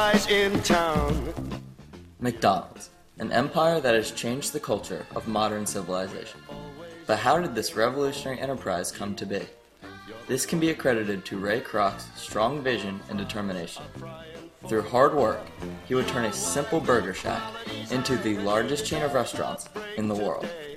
in town. McDonald's, an empire that has changed the culture of modern civilization. But how did this revolutionary enterprise come to be? This can be accredited to Ray Kroc's strong vision and determination. Through hard work, he would turn a simple burger shack into the largest chain of restaurants in the world.